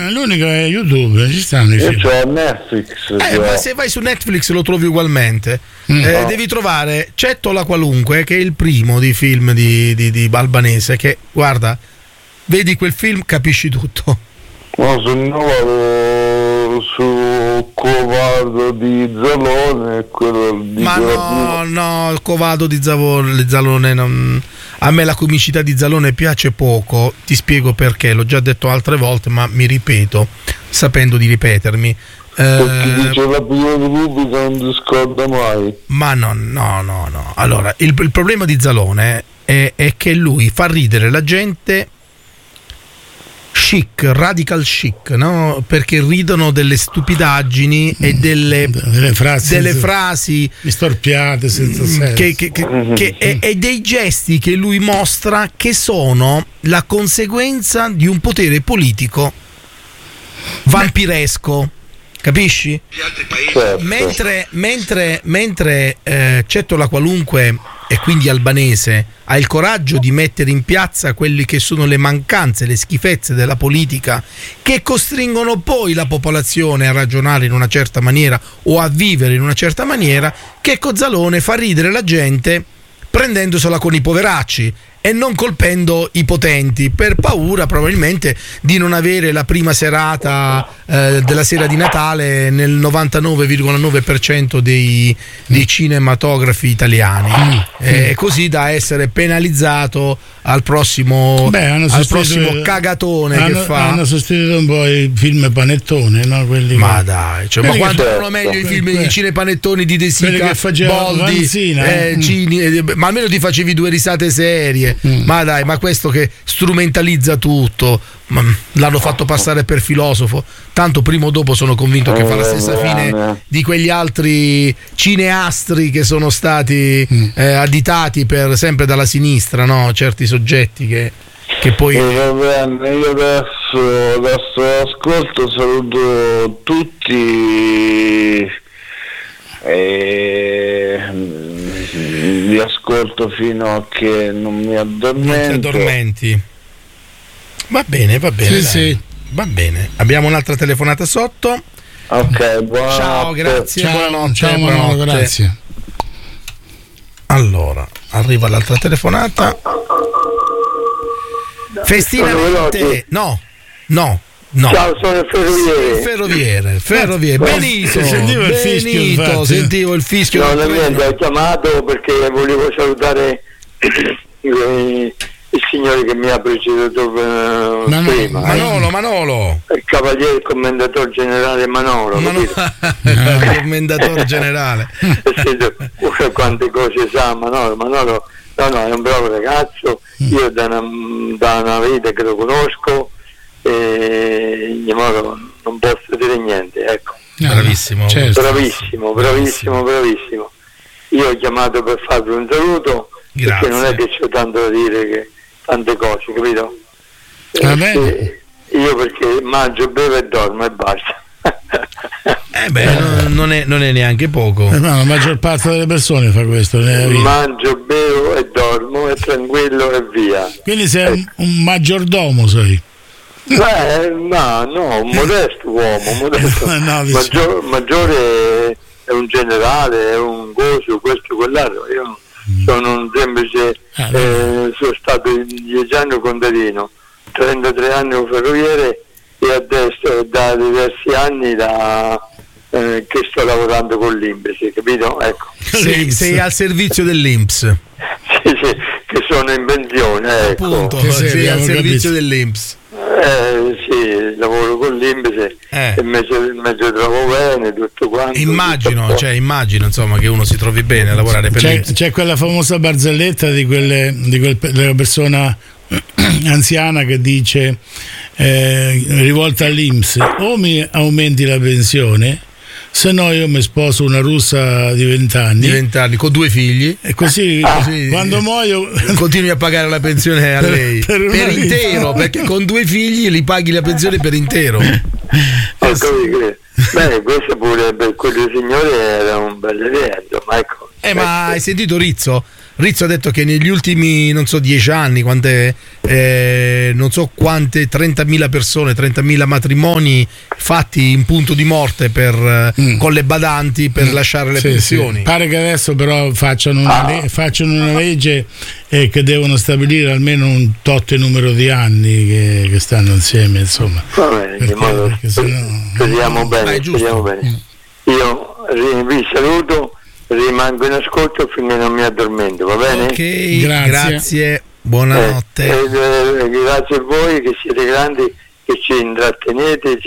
l'unico è YouTube, ci stanno i film. Io c'ho Netflix. Ma se vai su Netflix lo trovi ugualmente. Devi trovare Cetto la Qualunque, che è il primo di film di Albanese, che guarda, vedi quel film, capisci tutto. No, su Covardo di Zalone, quello di no, il Covado di Zalone non... A me la comicità di Zalone piace poco, ti spiego perché, l'ho già detto altre volte, ma mi ripeto, sapendo di ripetermi. Perché dice la opinione pubblica non ti scorda mai. Ma no. Allora, il problema di Zalone è che lui fa ridere la gente chic, radical chic, no? Perché ridono delle stupidaggini e delle frasi storpiate senza senso e dei gesti che lui mostra che sono la conseguenza di un potere politico vampiresco, capisci? Certo. Mentre Cetto la Qualunque, e quindi Albanese, ha il coraggio di mettere in piazza quelli che sono le mancanze, le schifezze della politica che costringono poi la popolazione a ragionare in una certa maniera o a vivere in una certa maniera, Checco Zalone fa ridere la gente prendendosela con i poveracci e non colpendo i potenti, per paura probabilmente di non avere la prima serata della sera di Natale nel 99,9% dei cinematografi italiani, così da essere penalizzato al prossimo cagatone che fa. Hanno sostituito un po' i film panettone, no? Quelli ma dai, ma quanto erano meglio i film i cinepanettoni di De Sica, Boldi, ma almeno ti facevi due risate serie. Ma dai, ma questo che strumentalizza tutto, l'hanno fatto passare per filosofo, tanto prima o dopo sono convinto che fa la stessa fine di quegli altri cineastri che sono stati additati sempre dalla sinistra, no? Certi soggetti che poi io adesso ascolto, saluto tutti vi ascolto fino a che non mi addormenti. Va bene, sì. Va bene, abbiamo un'altra telefonata sotto. Ok, buonanotte. Ciao, grazie, buonanotte. Ciao Manolo, grazie. Allora, arriva l'altra telefonata. Festinamente no. Ciao, sono il ferroviere. Benito, sentivo il fischio. No, niente, ho chiamato perché volevo salutare il signore che mi ha preceduto prima. Manolo. Il cavaliere, il commendatore generale Manolo. Il commendatore generale. Quante cose sa Manolo. No, è un bravo ragazzo. Io da una vita che lo conosco. Non posso dire niente, ecco. Bravissimo, certo. Bravissimo. Io ho chiamato per farvi un saluto. Grazie. Perché non è che c'ho tanto da dire, che tante cose, capito? Io perché mangio, bevo e dormo e basta. Non è neanche poco. La maggior parte delle persone fa questo. Mangio, bevo e dormo, è tranquillo e via. Quindi sei un maggiordomo, sei? Un modesto uomo, maggiore è un generale, è un coso, questo, quell'altro. Io sono un semplice, sono stato 10 anni contadino, 33 anni un ferroviere e adesso da diversi anni che sto lavorando con l'INPS, capito? Ecco. Sei al servizio dell'INPS. Sì, che sono in pensione, ecco. Appunto, sei al servizio dell'INPS. Sì, lavoro con l'INPS e mi trovo bene, tutto quanto. Immagino insomma che uno si trovi bene a lavorare per l'INPS. C'è quella famosa barzelletta della persona anziana che dice rivolta all'INPS: o mi aumenti la pensione, se no io mi sposo una russa di 20 anni con 2 figli e così quando muoio continui a pagare la pensione a lei per intero, perché con 2 figli li paghi la pensione per intero. Beh, questo pure per quel signore era un bel evento, ma ecco. Ma hai sentito Rizzo? Rizzo ha detto che negli ultimi, non so, 10 anni, non so quante 30.000 persone, 30.000 matrimoni fatti in punto di morte con le badanti per lasciare le pensioni. Sì. Pare che adesso però facciano una legge che devono stabilire almeno un tot numero di anni che stanno insieme, insomma. Va bene, speriamo bene. Io vi saluto, rimango in ascolto finché non mi addormento, va bene? Ok, grazie. Buonanotte. Grazie a voi che siete grandi, che ci intrattenete,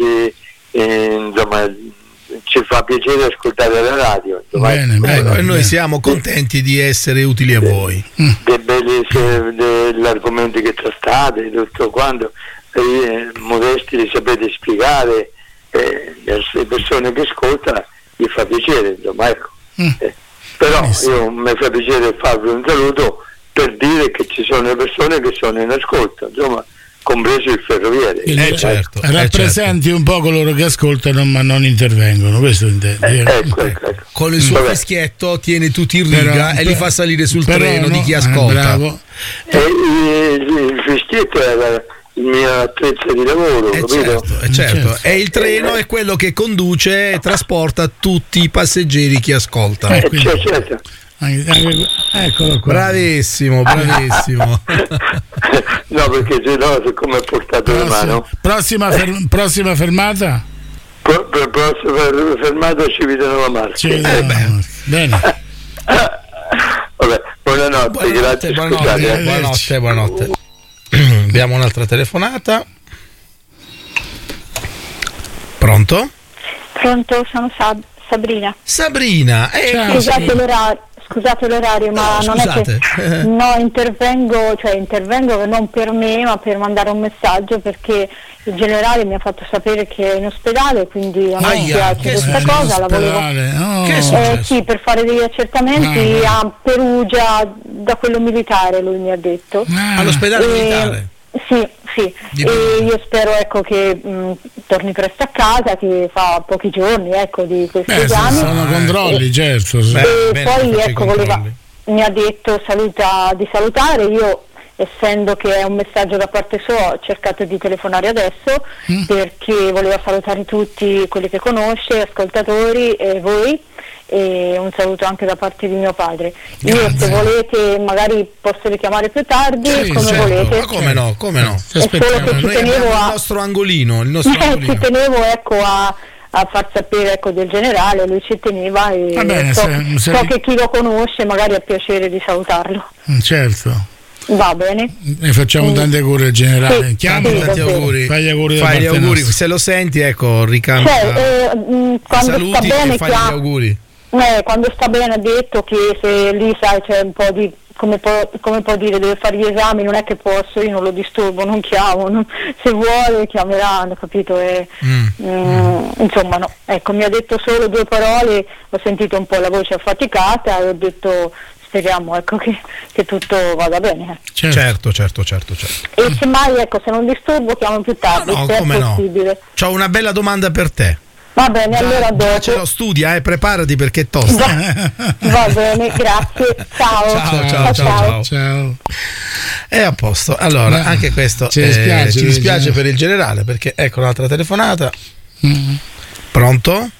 ci fa piacere ascoltare la radio. Bene. E noi siamo contenti di essere utili a voi. Degli argomenti che trattate, tutto quanto, modesti li sapete spiegare, le persone che ascoltano gli fa piacere, insomma, ecco. Però mi fa piacere farvi un saluto per dire che ci sono le persone che sono in ascolto, insomma, compreso il ferroviere. Certo, rappresenti un po' coloro che ascoltano ma non intervengono, questo intendi. Ecco. Con il suo fischietto tiene tutti in riga e li fa salire sul treno di chi ascolta. Bravo. Il fischietto era il mio attrezzo di lavoro, capito? Certo. E il treno è quello che conduce e trasporta tutti i passeggeri che ascolta. Certo. Eccolo qua. Bravissimo. No, perché se no, siccome è portato la mano. Prossima fermata? Prossima fermata ci vedono la marca. Bene. Vabbè, buonanotte, grazie. Buonanotte. Abbiamo un'altra telefonata. Pronto? Pronto, sono Sabrina. Sabrina, Scusate l'orario, ma non è che intervengo non per me, ma per mandare un messaggio, perché il generale mi ha fatto sapere che è in ospedale, quindi a me piace questa cosa, la volevo. Sì, per fare degli accertamenti a Perugia, da quello militare, lui mi ha detto. All'ospedale militare? Sì. E io spero che torni presto a casa, che fa pochi giorni di questi esami. Sono controlli, certo. E poi mi ha detto di salutare. Io, essendo che è un messaggio da parte sua, ho cercato di telefonare adesso perché voleva salutare tutti quelli che conosce, ascoltatori e voi, e un saluto anche da parte di mio padre. Io, se volete, magari posso richiamare più tardi, volete. Ma come no? È solo che ci tenevo il nostro angolino. Ci tenevo a far sapere del generale, lui ci teneva, e so che chi lo conosce magari ha piacere di salutarlo. Certo. Va bene. Ne facciamo tante auguri al generale. Tanti auguri. Fai gli auguri. Se lo senti, ricambia. Quando saluti sta bene, e fai gli auguri. Quando sta bene, ha detto che se lì c'è un po' di, come può dire, deve fare gli esami, non è che posso, io non lo disturbo, non chiamo, se vuole chiameranno, capito? Insomma, no. Mi ha detto solo 2 parole, ho sentito un po' la voce affaticata e ho detto speriamo che tutto vada bene. Certo. E semmai, se non disturbo, chiamo più tardi, se è possibile. C'ho una bella domanda per te. Va bene, allora dopo. Ce lo studia, preparati perché è tosta. Va bene, grazie. Ciao. È a posto. Allora, anche questo ci dispiace per il generale, perché ecco un'altra telefonata. Pronto?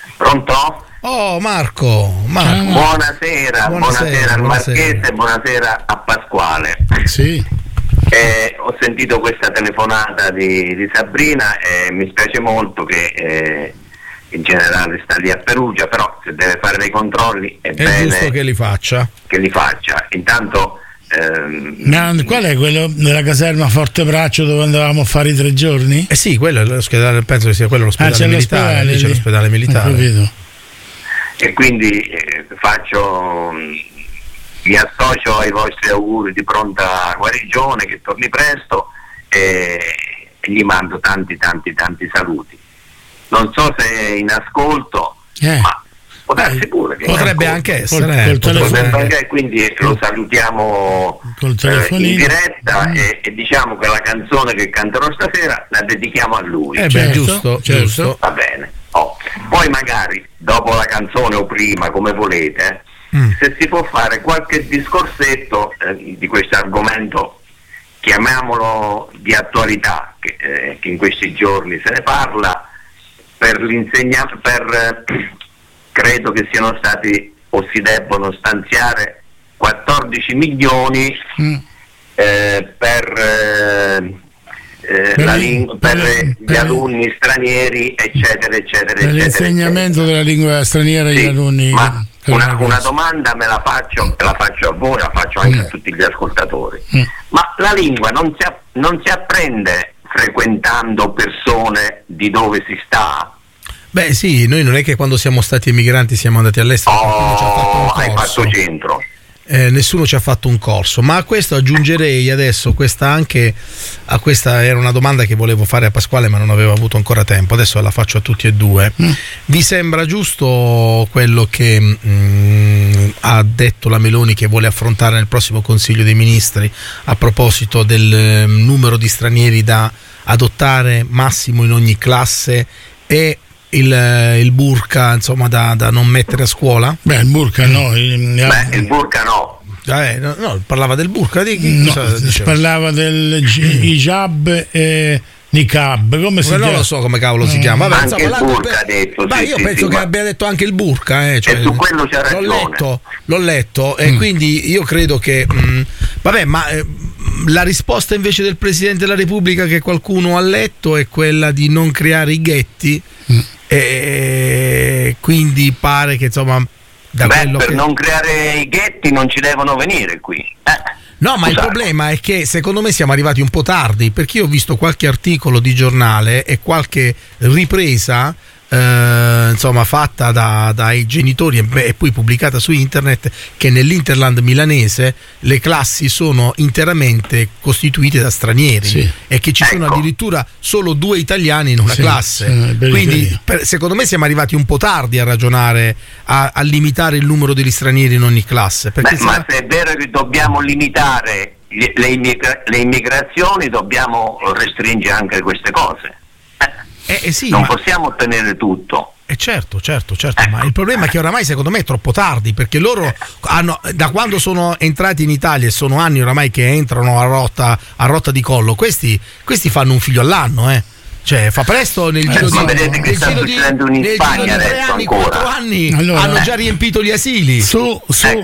Oh, Marco. Buonasera al Marchese, buonasera a Pasquale. Sì. Ho sentito questa telefonata di Sabrina e mi spiace molto che il generale sta lì a Perugia, però se deve fare dei controlli è bene giusto che li faccia. Intanto qual è quello della caserma Fortebraccio dove andavamo a fare i 3 giorni? Sì, quello è l'ospedale, penso che sia quello l'ospedale militare. C'è l'ospedale militare. E quindi mi associo ai vostri auguri di pronta guarigione, che torni presto, e gli mando tanti saluti. Non so se è in ascolto, ma può darsi pure che potrebbe anche essere. Quindi lo salutiamo in diretta e diciamo che la canzone che canterò stasera la dedichiamo a lui. Giusto. Va bene. Poi magari dopo la canzone o prima, come volete, se si può fare qualche discorsetto di questo argomento, chiamiamolo di attualità, che in questi giorni se ne parla, credo che siano stati o si debbono stanziare 14 milioni per gli alunni stranieri, eccetera, eccetera. Per l'insegnamento della lingua straniera agli alunni. Ma una domanda me la faccio a voi, la faccio anche a tutti gli ascoltatori. Ma la lingua non si apprende frequentando persone di dove si sta? Beh sì, noi non è che quando siamo stati emigranti siamo andati all'estero. Hai fatto centro. Nessuno ci ha fatto un corso, ma a questo aggiungerei adesso questa era una domanda che volevo fare a Pasquale ma non avevo avuto ancora tempo, adesso la faccio a tutti e due. Vi sembra giusto quello che ha detto la Meloni che vuole affrontare nel prossimo Consiglio dei Ministri a proposito del numero di stranieri da adottare massimo in ogni classe e il burka, insomma, da non mettere a scuola? Beh, il burka no. Il burka no. No, parlava del burka. Parlava del hijab e niqab. Come si chiama? Non lo so come cavolo si chiama. Vabbè, anche il burka ha detto. Io penso che abbia detto anche il burka. Cioè, e su quello c'ha ragione. L'ho letto e quindi io credo che la risposta invece del Presidente della Repubblica che qualcuno ha letto è quella di non creare i ghetti. E quindi pare che insomma non creare i ghetti non ci devono venire qui. No, ma il problema è che secondo me siamo arrivati un po' tardi, perché io ho visto qualche articolo di giornale e qualche ripresa insomma fatta dai genitori e poi pubblicata su internet, che nell'Interland milanese le classi sono interamente costituite da stranieri, e che ci sono addirittura solo 2 italiani in una classe, quindi secondo me siamo arrivati un po' tardi a ragionare a limitare il numero degli stranieri in ogni classe, perché ma se è vero che dobbiamo limitare le immigrazioni, dobbiamo restringere anche queste cose. Non possiamo ottenere tutto. Certo, ma il problema è che oramai secondo me è troppo tardi, perché loro hanno, da quando sono entrati in Italia, e sono anni oramai che entrano a rotta di collo, questi fanno un figlio all'anno, cioè fa presto nel giro di, vedete che sta succedendo in Spagna adesso ancora. 4 anni hanno già riempito gli asili. Su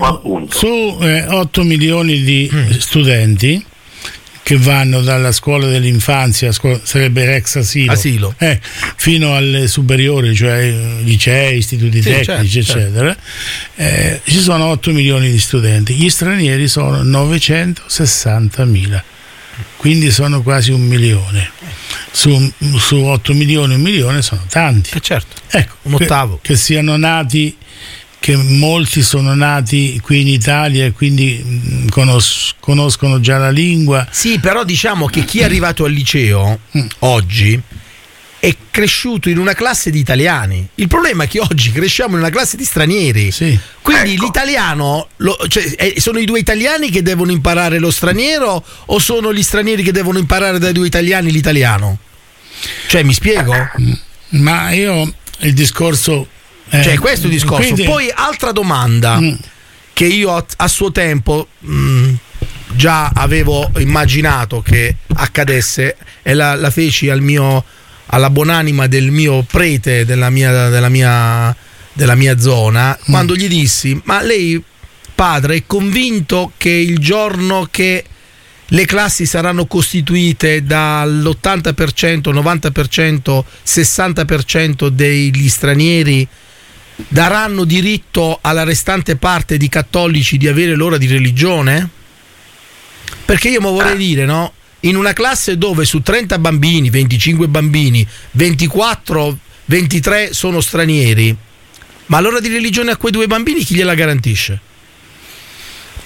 8 milioni di studenti che vanno dalla scuola dell'infanzia, sarebbe ex asilo. Fino alle superiori, cioè licei, istituti tecnici, eccetera. Ci sono 8 milioni di studenti, gli stranieri sono 960.000, quindi sono quasi 1 milione. Su 8 milioni, 1 milione sono tanti. Certo, ecco, un ottavo. Che siano nati, che molti sono nati qui in Italia e quindi conoscono già la lingua. Sì, però diciamo che chi è arrivato al liceo oggi è cresciuto in una classe di italiani. Il problema è che oggi cresciamo in una classe di stranieri. Quindi l'italiano, sono i 2 italiani che devono imparare lo straniero, o sono gli stranieri che devono imparare dai 2 italiani l'italiano? Cioè, mi spiego? Ma io il discorso... Cioè, questo è il discorso. Quindi... Poi altra domanda che io a suo tempo già avevo immaginato che accadesse, e la feci alla buonanima del mio prete della mia zona, quando gli dissi: ma lei, padre, è convinto che il giorno che le classi saranno costituite dall'80%, 90%, 60% degli stranieri, daranno diritto alla restante parte di cattolici di avere l'ora di religione? Perché io mi vorrei dire, no? In una classe dove su 30 bambini, 25 bambini, 24, 23 sono stranieri, ma l'ora di religione a quei 2 bambini chi gliela garantisce?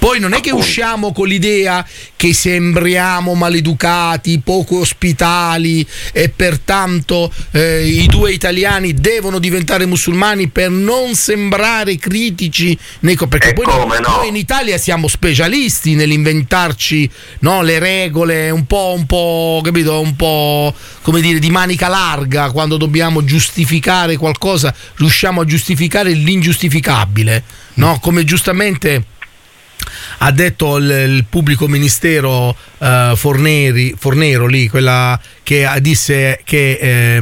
Poi non è che usciamo con l'idea che sembriamo maleducati, poco ospitali e pertanto i 2 italiani devono diventare musulmani per non sembrare critici, perché poi noi in Italia siamo specialisti nell'inventarci, no, le regole un po', capito, un po' come dire di manica larga. Quando dobbiamo giustificare qualcosa riusciamo a giustificare l'ingiustificabile, no? Come giustamente ha detto il pubblico ministero Fornero lì, quella che disse che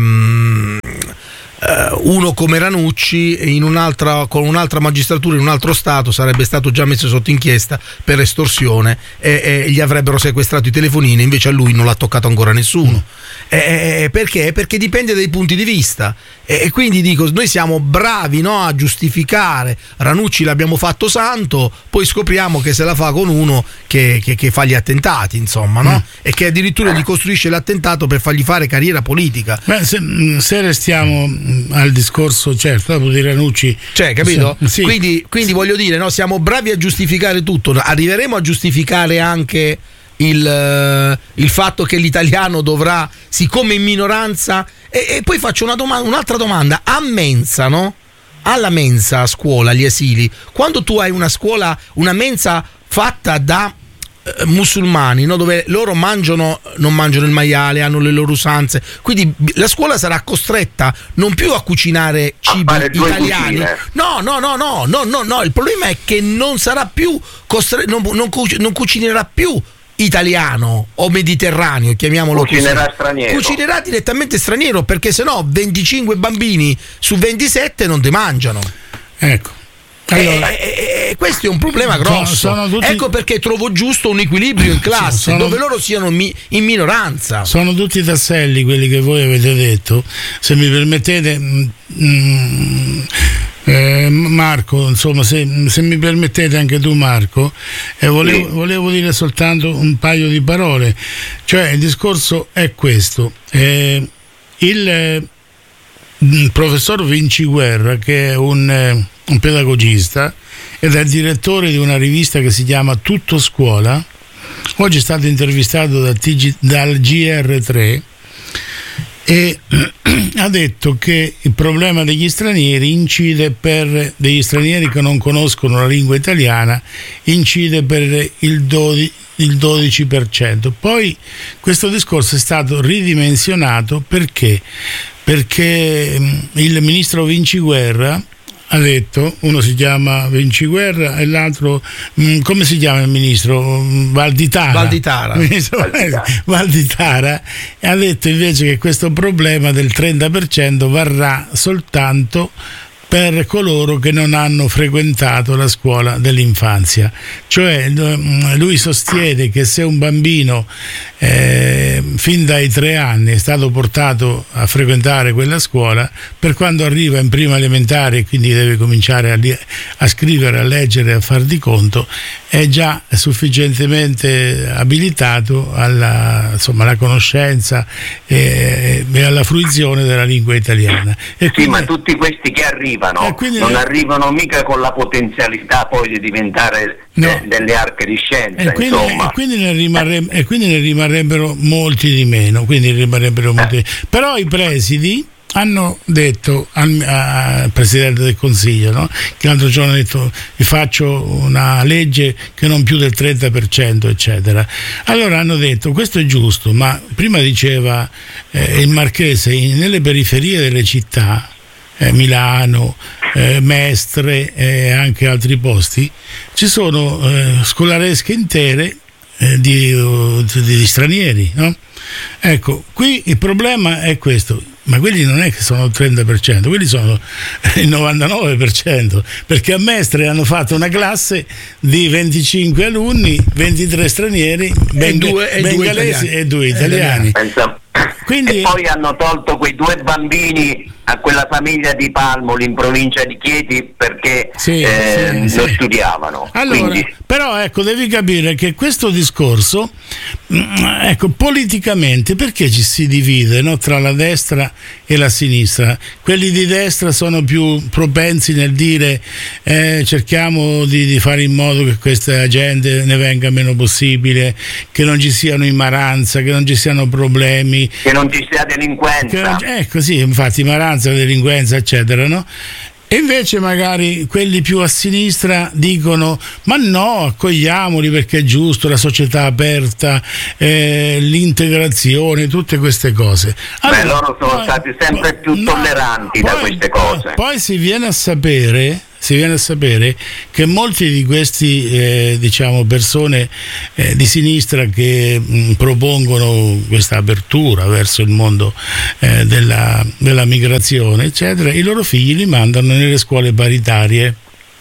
uno come Ranucci con un'altra magistratura in un altro stato sarebbe stato già messo sotto inchiesta per estorsione e gli avrebbero sequestrato i telefonini, invece a lui non l'ha toccato ancora nessuno. Perché? Perché dipende dai punti di vista, e quindi dico, noi siamo bravi, no, a giustificare. Ranucci l'abbiamo fatto santo, poi scopriamo che se la fa con uno che fa gli attentati, insomma, no? E che addirittura gli costruisce l'attentato per fargli fare carriera politica. Beh, se restiamo al discorso, certo, dopo di Ranucci, cioè, capito? Sì. Quindi voglio dire, no, siamo bravi a giustificare tutto, arriveremo a giustificare anche il fatto che l'italiano dovrà, siccome in minoranza, e poi faccio un'altra domanda, a mensa, no? Alla mensa a scuola, agli asili, quando tu hai una scuola, una mensa fatta da musulmani, no? Dove loro non mangiano il maiale, hanno le loro usanze, quindi la scuola sarà costretta non più a cucinare cibi italiani. No, il problema è che non sarà più non cucinerà più italiano o mediterraneo, chiamiamolo cucinerà straniero. Cucinerà direttamente straniero, perché sennò 25 bambini su 27 non ti mangiano. Ecco. Allora, questo è un problema grosso. Ecco perché trovo giusto un equilibrio in classe, dove loro siano in minoranza. Sono tutti tasselli quelli che voi avete detto. Se mi permettete, Marco, insomma, se mi permettete anche tu, Marco, volevo dire soltanto un paio di parole. Cioè, il discorso è questo. Il professor Vinciguerra, che è un pedagogista ed è direttore di una rivista che si chiama Tutto Scuola, oggi è stato intervistato dal GR3 e ha detto che il problema degli stranieri degli stranieri che non conoscono la lingua italiana incide per il 12%. Poi questo discorso è stato ridimensionato perché il ministro Vinciguerra ha detto, uno si chiama Vinciguerra e l'altro, come si chiama il ministro? Valditara. Valditara ha detto invece che questo problema del 30% varrà soltanto per coloro che non hanno frequentato la scuola dell'infanzia. Cioè lui sostiene che se un bambino fin dai 3 anni è stato portato a frequentare quella scuola, per quando arriva in prima elementare e quindi deve cominciare a scrivere, a leggere, a far di conto, è già sufficientemente abilitato alla conoscenza e alla fruizione della lingua italiana. E quindi, ma tutti questi che arrivano non arrivano mica con la potenzialità poi di diventare delle arche di scienza, e quindi ne rimarrebbero molti di meno, però i presidi hanno detto al Presidente del Consiglio, no? Che l'altro giorno ha detto: vi faccio una legge che non più del 30%, eccetera. Allora hanno detto: questo è giusto, ma prima diceva il Marchese, nelle periferie delle città, Milano, Mestre e anche altri posti, ci sono scolaresche intere di stranieri, no? Ecco, qui il problema è questo, ma quelli non è che sono il 30%, quelli sono il 99%, perché a Mestre hanno fatto una classe di 25 alunni, 23 stranieri, bengalesi e 2 italiani. Quindi, e poi hanno tolto quei 2 bambini a quella famiglia di Palmoli in provincia di Chieti perché lo studiavano. Allora, quindi, però ecco, devi capire che questo discorso, ecco, politicamente perché ci si divide, no, tra la destra e la sinistra? Quelli di destra sono più propensi nel dire cerchiamo di fare in modo che questa gente ne venga meno possibile, che non ci siano ignoranza, che non ci siano problemi, che non ci sia delinquenza. Ecco, sì, infatti ignoranza, delinquenza, eccetera, no? E invece magari quelli più a sinistra dicono ma no, accogliamoli perché è giusto, la società aperta, l'integrazione, tutte queste cose. Allora, loro sono stati sempre più tolleranti da queste cose. Poi si viene a sapere che molti di questi diciamo persone di sinistra che propongono questa apertura verso il mondo della migrazione, eccetera, i loro figli li mandano nelle scuole paritarie.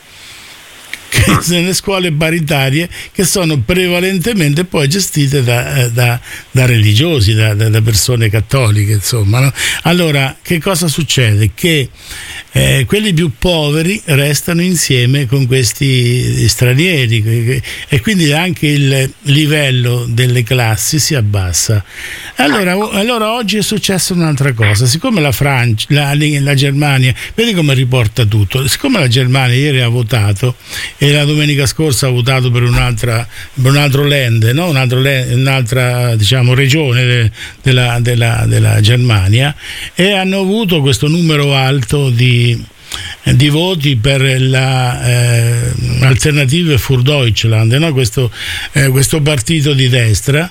Nelle scuole paritarie che sono prevalentemente poi gestite da religiosi, da persone cattoliche, insomma, no? Allora, che cosa succede? Che quelli più poveri restano insieme con questi stranieri e quindi anche il livello delle classi si abbassa. Allora oggi è successa un'altra cosa, siccome la Francia, la Germania, vedi come riporta tutto, siccome la Germania ieri ha votato e la domenica scorsa ha votato per un altro land, no? un'altra diciamo regione della Germania, e hanno avuto questo numero alto di voti per la Alternative für Deutschland, no? questo partito di destra.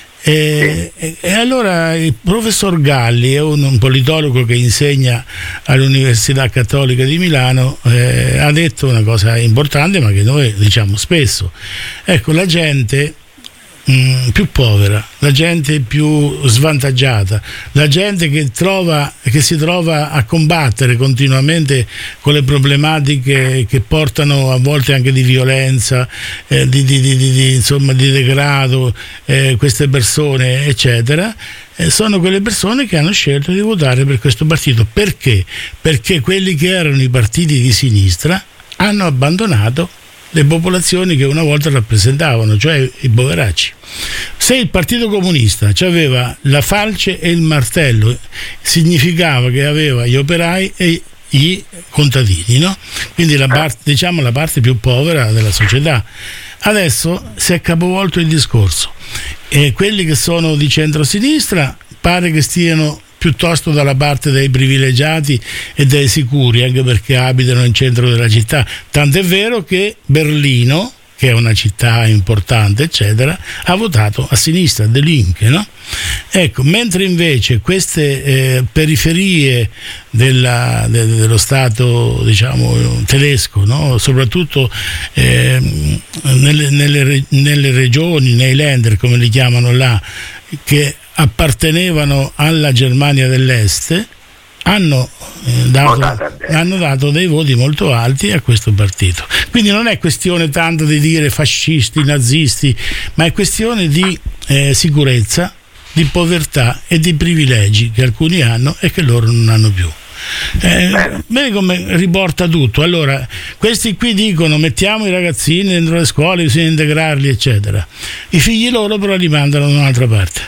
E allora il professor Galli è un politologo che insegna all'Università Cattolica di Milano, ha detto una cosa importante ma che noi diciamo spesso. Ecco, la gente più povera, la gente più svantaggiata, la gente che si trova a combattere continuamente con le problematiche che portano a volte anche di violenza, insomma di degrado, queste persone eccetera, sono quelle persone che hanno scelto di votare per questo partito. Perché? Perché quelli che erano i partiti di sinistra hanno abbandonato le popolazioni che una volta rappresentavano, cioè i poveracci. Se il Partito Comunista aveva la falce e il martello, significava che aveva gli operai e i contadini, no? Quindi la parte più povera della società. Adesso si è capovolto il discorso e quelli che sono di centrosinistra pare che stiano piuttosto dalla parte dei privilegiati e dei sicuri, anche perché abitano in centro della città. Tant'è vero che Berlino, che è una città importante, eccetera, ha votato a sinistra, De Linke, no? Ecco, mentre invece queste periferie dello Stato, diciamo, tedesco, no? Soprattutto nelle regioni, nei Länder, come li chiamano là, che appartenevano alla Germania dell'Est, hanno dato dei voti molto alti a questo partito. Quindi non è questione tanto di dire fascisti, nazisti, ma è questione di sicurezza, di povertà e di privilegi che alcuni hanno e che loro non hanno più. Vedi come riporta tutto. Allora, questi qui dicono mettiamo i ragazzini dentro le scuole, bisogna integrarli, eccetera. I figli loro però li mandano da un'altra parte.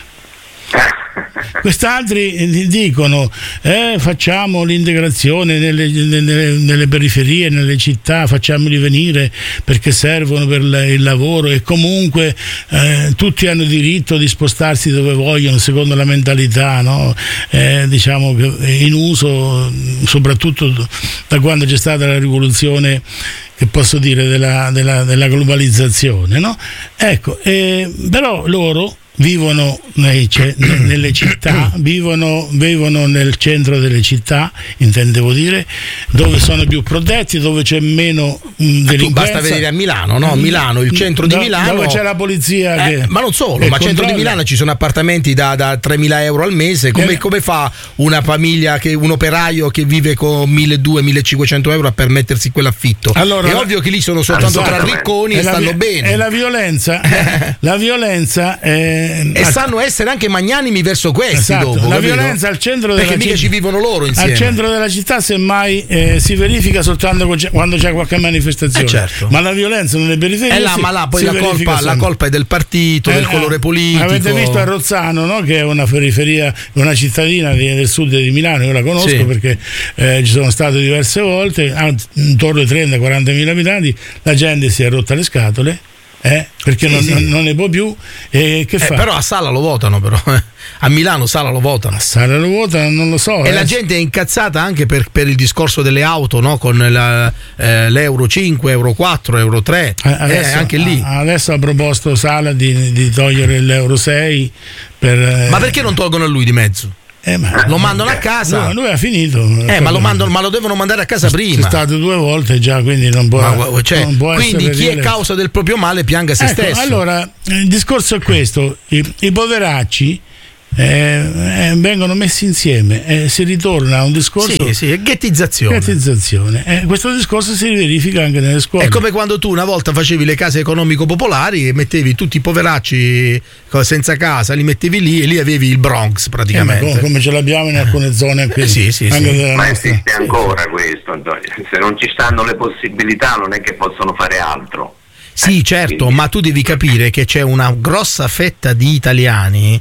Quest'altri dicono facciamo l'integrazione nelle periferie, nelle città, facciamoli venire perché servono per il lavoro e comunque tutti hanno diritto di spostarsi dove vogliono secondo la mentalità, no? Diciamo che in uso soprattutto da quando c'è stata la rivoluzione, che posso dire, della globalizzazione, no? Ecco, però loro vivono nelle città, vivono nel centro delle città, intendevo dire, dove sono più protetti, dove c'è meno delinquenza. Basta vedere a Milano, no? Milano, il centro di Milano, dove c'è la polizia ma non solo, ma al centro di Milano ci sono appartamenti da 3.000 euro al mese. Come fa una famiglia, un operaio che vive con 1.200-1.500 euro a permettersi quell'affitto? Allora, è ovvio che lì sono soltanto tra ricconi e stanno bene. E la violenza e sanno essere anche magnanimi verso questi, esatto, dopo, la capito? violenza al centro della perché mica ci vivono loro insieme. Al centro della città semmai si verifica soltanto quando c'è qualche manifestazione, certo. Ma la violenza nelle periferie ma là poi la colpa è del partito, del colore politico. Avete visto a Rozzano, no? Che è una periferia, una cittadina del sud di Milano, io la conosco, sì, perché ci sono stato diverse volte, intorno ai 30-40 mila abitanti, la gente si è rotta le scatole. Perché non ne può più, che fa? Però a Sala lo votano, però a Milano Sala lo votano. A Sala lo votano, non lo so. E la gente è incazzata anche per il discorso delle auto, no? Con l'Euro 5, Euro 4, Euro 3, anche lì. Adesso ha proposto Sala di togliere l'Euro 6 ma perché non tolgono a lui di mezzo? Lo mandano a casa. Lui ha finito. Ma lo devono mandare a casa prima. È stato 2 volte già, quindi non può. Non può quindi chi è causa del proprio male pianga se stesso. Allora, il discorso è questo: i poveracci vengono messi insieme, si ritorna a un discorso ghettizzazione. Questo discorso si verifica anche nelle scuole. È come quando tu una volta facevi le case economico-popolari e mettevi tutti i poveracci senza casa, li mettevi lì e lì avevi il Bronx praticamente. Come ce l'abbiamo in alcune zone anche ma esiste ancora questo, Antonio. Se non ci stanno le possibilità non è che possono fare altro. Sì, certo, ma tu devi capire che c'è una grossa fetta di italiani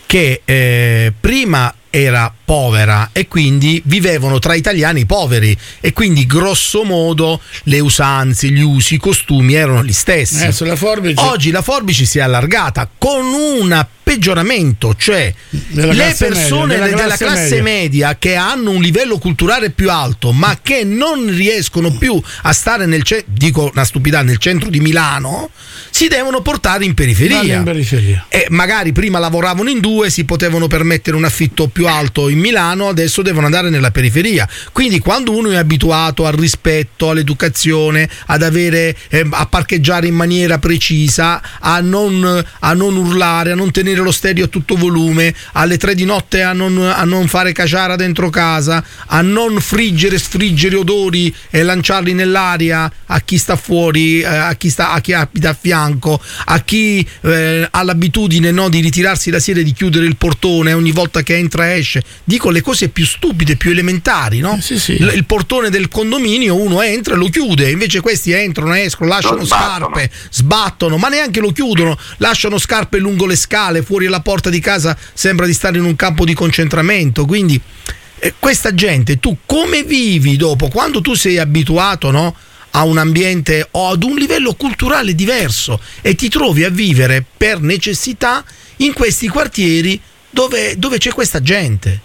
che prima era povera e quindi vivevano tra italiani poveri e quindi grosso modo le usanze, gli usi, i costumi erano gli stessi. Oggi la forbice si è allargata con un peggioramento, cioè le persone della classe media che hanno un livello culturale più alto ma che non riescono più a stare nel centro di Milano, si devono portare in periferia. E magari prima lavoravano in 2, si potevano permettere un affitto più alto in Milano, adesso devono andare nella periferia. Quindi quando uno è abituato al rispetto, all'educazione, ad avere a parcheggiare in maniera precisa, a non urlare, a non tenere lo stereo a tutto volume, alle 3 di notte a non fare caciara dentro casa, a non sfriggere odori e lanciarli nell'aria a chi sta fuori, a chi abita a fianco, a chi ha l'abitudine di ritirarsi la sera e di chiudere il portone ogni volta che entra e esce. Dico le cose più stupide, più elementari, no? Sì. Il portone del condominio uno entra e lo chiude, invece questi entrano, escono, lasciano scarpe, sbattono, ma neanche lo chiudono, lasciano scarpe lungo le scale, fuori alla porta di casa sembra di stare in un campo di concentramento. Quindi questa gente, tu come vivi dopo, quando tu sei abituato, no, a un ambiente o ad un livello culturale diverso e ti trovi a vivere per necessità in questi quartieri dove c'è questa gente?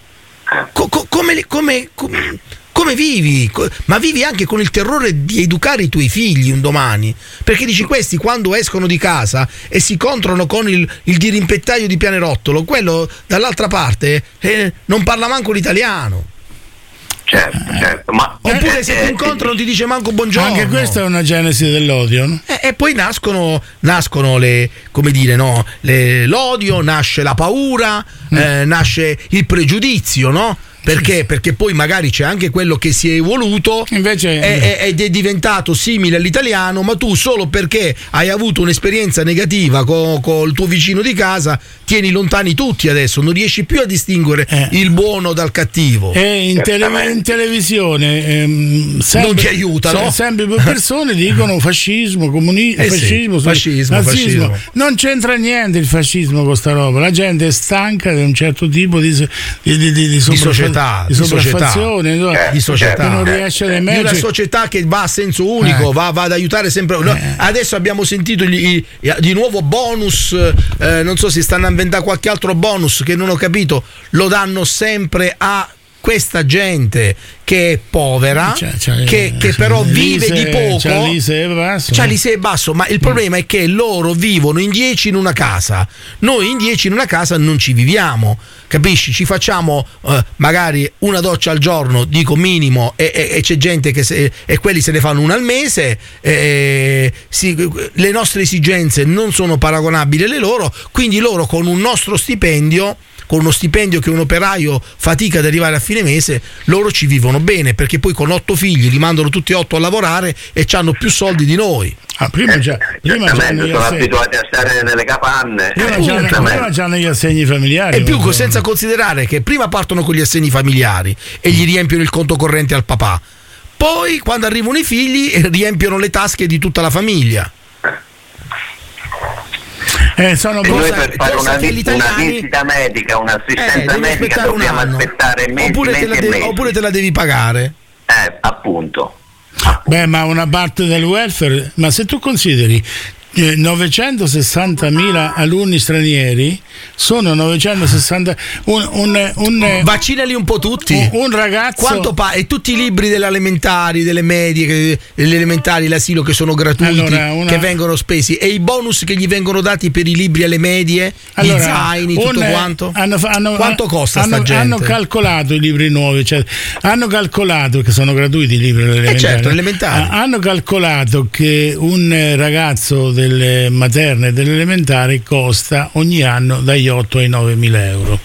Come vivi? Ma vivi anche con il terrore di educare i tuoi figli un domani, perché dici, questi quando escono di casa e si incontrano con il dirimpettaio di Pianerottolo, quello dall'altra parte non parla manco l'italiano. Certo, ma oppure se ti incontrano ti dice manco buongiorno. Anche questa è una genesi dell'odio, no? E poi nascono le, come dire, no, l'odio, nasce la paura, nasce il pregiudizio, no? Perché? Perché poi magari c'è anche quello che si è evoluto invece ed è diventato simile all'italiano, ma tu solo perché hai avuto un'esperienza negativa col tuo vicino di casa tieni lontani tutti adesso, non riesci più a distinguere il buono dal cattivo. E in televisione non ti aiutano. Sempre più persone dicono fascismo, comunismo, fascismo. Non c'entra niente il fascismo con sta roba. La gente è stanca di un certo tipo di società. Di società che non riesce ad emergere, di una società che va a senso unico, va ad aiutare sempre. Adesso abbiamo sentito di nuovo bonus, non so se stanno a inventare qualche altro bonus che non ho capito, lo danno sempre a questa gente che è povera, che però vive di poco, c'ha l'ISEE basso, ma il problema è che loro vivono in 10 in una casa, noi in 10 in una casa non ci viviamo, capisci? Ci facciamo magari una doccia al giorno, dico minimo, e c'è gente e quelli se ne fanno una al mese, le nostre esigenze non sono paragonabili alle loro, quindi loro con un nostro stipendio con uno stipendio che un operaio fatica ad arrivare a fine mese, loro ci vivono bene, perché poi con 8 figli li mandano tutti 8 a lavorare e hanno più soldi di noi. Prima sono abituati a stare nelle capanne. Prima c'hanno gli assegni familiari. E più, senza considerare che prima partono con gli assegni familiari e gli riempiono il conto corrente al papà, poi quando arrivano i figli riempiono le tasche di tutta la famiglia. Sono noi per fare una visita medica, un'assistenza medica dobbiamo aspettare mesi, oppure te la devi pagare. Appunto. Beh, ma una parte del welfare, ma se tu consideri 960.000 alunni stranieri, sono 960 vaccinali un po' tutti. Un ragazzo quanto e tutti i libri delle elementari, delle medie, delle elementari, l'asilo che sono gratuiti, che vengono spesi, e i bonus che gli vengono dati per i libri alle medie, gli zaini, tutto quanto. Quanto costa sta gente? Hanno calcolato i libri nuovi, cioè, hanno calcolato che sono gratuiti i libri elementari. Certo, elementari. Hanno calcolato che un ragazzo delle materne e delle elementari costa ogni anno dagli 8 ai 9.000 euro.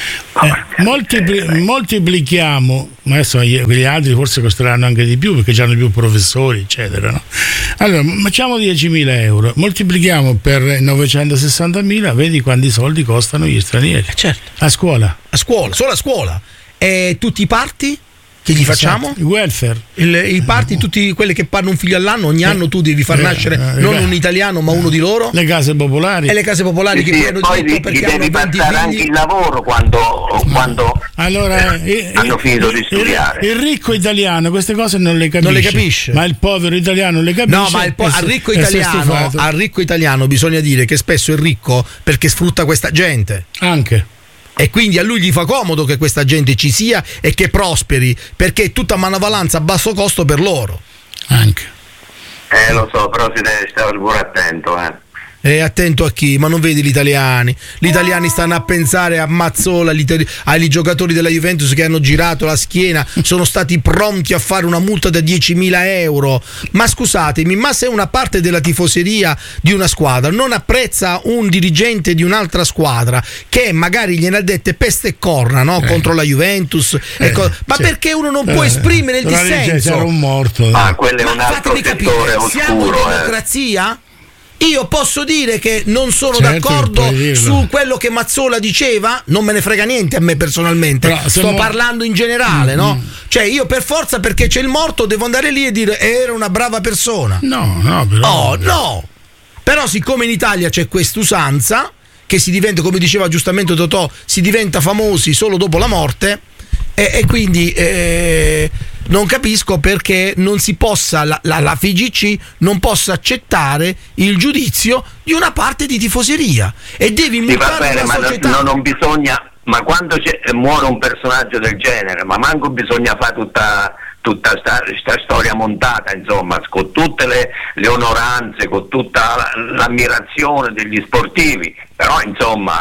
Moltiplichiamo, adesso quegli altri forse costeranno anche di più perché hanno più professori, eccetera, no? Allora facciamo 10.000 euro, moltiplichiamo per 960.000, vedi quanti soldi costano gli stranieri. Certo. A scuola, solo a scuola. E tutti i party che gli facciamo? Il welfare. I party, tutti quelli che fanno un figlio all'anno, ogni anno tu devi far nascere non un italiano ma uno di loro. Le case popolari. E le case popolari che poi hanno diritto perché hanno 20 figli. Anche il lavoro quando hanno finito di studiare. Il ricco italiano queste cose non le capisce. Ma il povero italiano le capisce. No, ma al ricco italiano bisogna dire che spesso è ricco perché sfrutta questa gente. Anche. E quindi a lui gli fa comodo che questa gente ci sia e che prosperi, perché è tutta manovalanza a basso costo per loro. Anche. Lo so, però si deve stare pure attento, E attento a chi? Ma non vedi gli italiani? Gli italiani stanno a pensare a Mazzola, ai giocatori della Juventus che hanno girato la schiena, sono stati pronti a fare una multa da 10.000 euro. Ma scusatemi, ma se una parte della tifoseria di una squadra non apprezza un dirigente di un'altra squadra che magari gliene ha dette peste e corna, no? Contro la Juventus, ma perché uno non può esprimere il dissenso? C'era un morto. Ma quello è un altro settore oscuro. Siamo in democrazia? Io posso dire che non sono d'accordo su quello che Mazzola diceva, non me ne frega niente a me personalmente, però, sto parlando in generale, no? Cioè io per forza, perché c'è il morto, devo andare lì e dire era una brava persona. No, però. No. Però siccome in Italia c'è quest'usanza che si diventa, come diceva giustamente Totò, si diventa famosi solo dopo la morte, e quindi non capisco perché non si possa la FIGC non possa accettare il giudizio di una parte di tifoseria e devi mutare la società. Non bisogna, ma quando muore un personaggio del genere, ma manco bisogna fare tutta sta storia montata, insomma, con tutte le onoranze, con tutta l'ammirazione degli sportivi, però insomma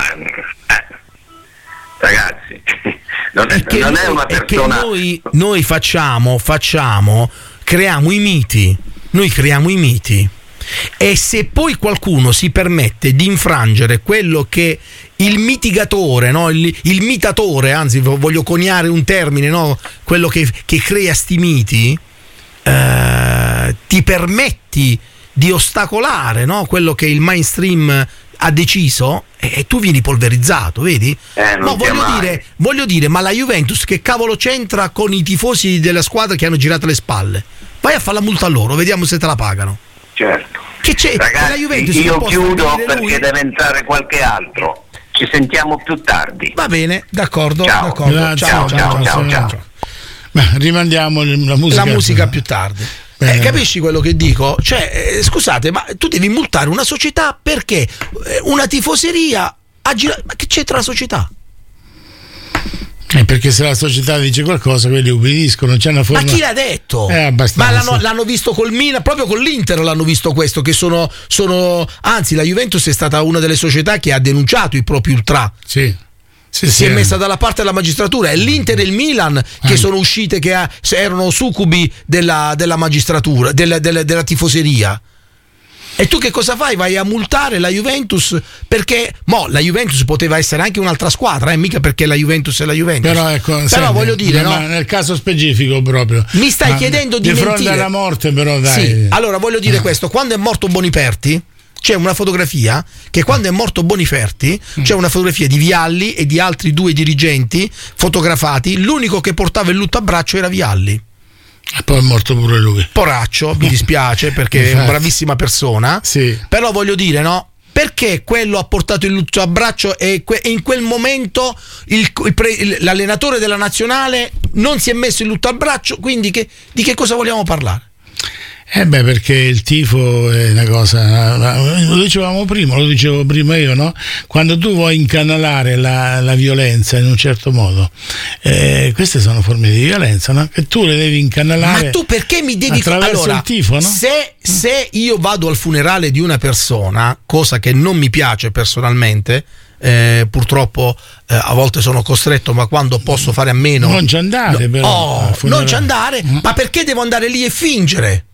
ragazzi, non è una persona. Che noi creiamo i miti. E se poi qualcuno si permette di infrangere quello che il mitigatore, no? il mitatore, anzi voglio coniare un termine, no? Quello che crea sti miti, ti permetti di ostacolare, no? Quello che il mainstream ha deciso, e tu vieni polverizzato, vedi? No, voglio dire, ma la Juventus che cavolo c'entra con i tifosi della squadra che hanno girato le spalle? Vai a fare la multa a loro, vediamo se te la pagano. Certo. Che c'è? Ragazzi, la Juventus io chiudo perché deve entrare qualche altro. Ci sentiamo più tardi. Va bene, d'accordo. Ciao. Ciao. Beh, rimandiamo la musica più tardi. Capisci quello che dico? Cioè, scusate, ma tu devi multare una società perché una tifoseria ha girato. Ma che c'entra la società? Perché se la società dice qualcosa, quelli ubbidiscono. C'è una forma. Ma chi l'ha detto? Abbastanza. Ma l'hanno visto col Milan, proprio con l'Inter l'hanno visto questo, che sono anzi la Juventus è stata una delle società che ha denunciato i propri ultra. Sì. Si è messa dalla parte della magistratura. È l'Inter e il Milan che sono uscite che erano succubi della magistratura, della tifoseria. E tu che cosa fai? Vai a multare la Juventus, perché la Juventus poteva essere anche un'altra squadra, mica perché la Juventus è la Juventus. Però, ecco, voglio dire, no? Nel caso specifico proprio. Mi stai chiedendo di fronte mentire. alla morte, però dai. Sì, allora voglio dire questo, quando è morto Boniperti, c'è una fotografia che quando è morto Boniperti c'è una fotografia di Vialli e di altri 2 dirigenti fotografati, l'unico che portava il luttoabbraccio era Vialli. E poi è morto pure lui. Poraccio, mi dispiace perché è una bravissima persona, sì. Però voglio dire, no? Perché quello ha portato il luttoabbraccio e in quel momento l'allenatore della nazionale non si è messo il luttoabbraccio, quindi di che cosa vogliamo parlare? Perché il tifo è una cosa, lo dicevo prima io, no? Quando tu vuoi incanalare la violenza in un certo modo, queste sono forme di violenza, no? Che tu le devi incanalare. Ma tu perché mi devi attraverso il tifo, no? Se io vado al funerale di una persona, cosa che non mi piace personalmente, purtroppo a volte sono costretto, ma quando posso fare a meno non ci andare, non ci andare, ma perché devo andare lì e fingere?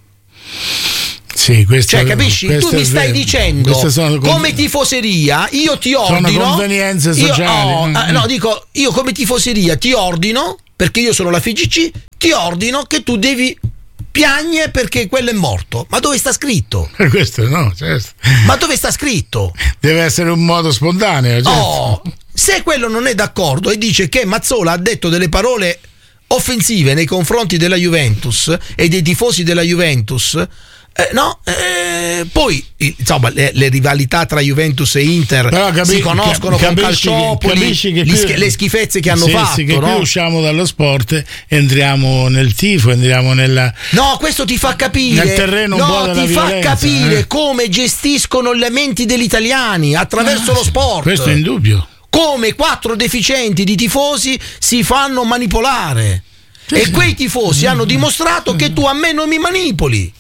Sì, capisci? Tu mi stai dicendo come tifoseria io ti ordino, sono convenienze sociali. Io come tifoseria ti ordino, perché io sono la FIGC, ti ordino che tu devi piagne perché quello è morto. Ma dove sta scritto? Questo no, certo. Ma dove sta scritto? Deve essere un modo spontaneo, certo. Se quello non è d'accordo e dice che Mazzola ha detto delle parole offensive nei confronti della Juventus e dei tifosi della Juventus, poi insomma le rivalità tra Juventus e Inter si conoscono con Calciopoli, le schifezze che hanno fatto. Sì, che qui usciamo dallo sport, entriamo nel tifo, entriamo nella. No, questo ti fa capire. Nel terreno un po' della violenza, fa capire come gestiscono le menti degli italiani attraverso lo sport. Questo è indubbio. Come 4 deficienti di tifosi si fanno manipolare. E quei tifosi hanno dimostrato che tu a me non mi manipoli.